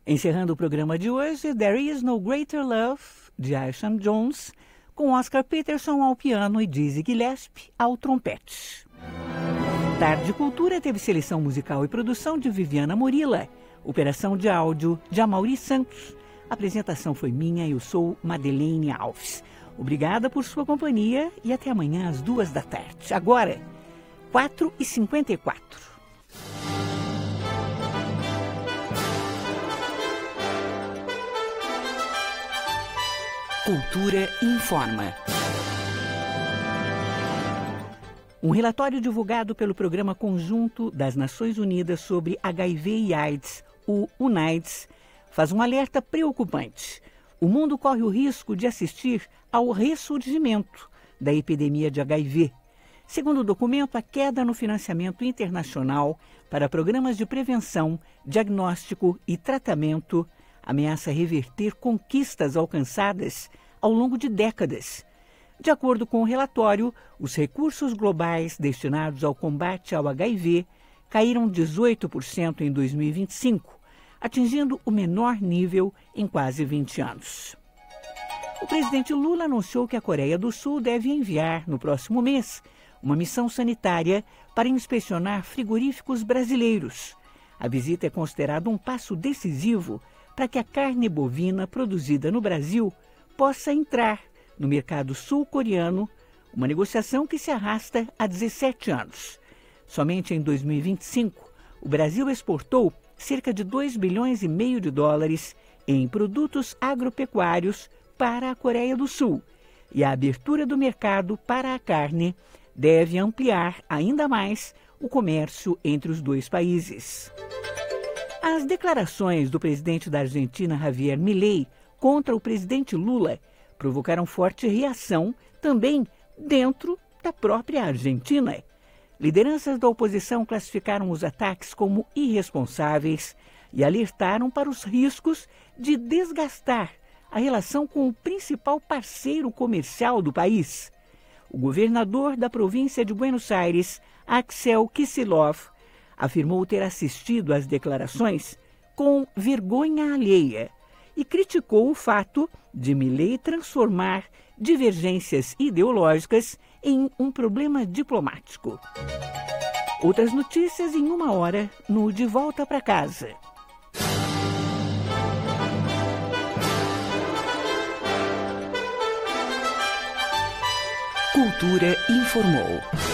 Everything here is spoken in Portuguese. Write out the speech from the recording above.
Encerrando o programa de hoje, There Is No Greater Love, de Isham Jones, com Oscar Peterson ao piano e Dizzy Gillespie ao trompete. Tarde Cultura teve seleção musical e produção de Viviana Murila, operação de áudio de Amaury Santos. A apresentação foi minha, eu sou Madeleine Alves. Obrigada por sua companhia e até amanhã às 14h. Agora, 4h54. Cultura informa. Um relatório divulgado pelo Programa Conjunto das Nações Unidas sobre HIV e AIDS, o UNAIDS, faz um alerta preocupante. O mundo corre o risco de assistir ao ressurgimento da epidemia de HIV. Segundo o documento, a queda no financiamento internacional para programas de prevenção, diagnóstico e tratamento ameaça reverter conquistas alcançadas ao longo de décadas. De acordo com o relatório, os recursos globais destinados ao combate ao HIV caíram 18% em 2025, atingindo o menor nível em quase 20 anos. O presidente Lula anunciou que a Coreia do Sul deve enviar, no próximo mês, uma missão sanitária para inspecionar frigoríficos brasileiros. A visita é considerada um passo decisivo para que a carne bovina produzida no Brasil possa entrar no mercado sul-coreano, uma negociação que se arrasta há 17 anos. Somente em 2025, o Brasil exportou cerca de 2,5 bilhões de dólares em produtos agropecuários para a Coreia do Sul, e a abertura do mercado para a carne deve ampliar ainda mais o comércio entre os dois países. As declarações do presidente da Argentina, Javier Milei, contra o presidente Lula provocaram forte reação também dentro da própria Argentina. Lideranças da oposição classificaram os ataques como irresponsáveis e alertaram para os riscos de desgastar a relação com o principal parceiro comercial do país. O governador da província de Buenos Aires, Axel Kicillof, afirmou ter assistido às declarações com vergonha alheia e criticou o fato de Milei transformar divergências ideológicas em um problema diplomático. Outras notícias em 1 hora no De Volta para Casa. Cultura informou.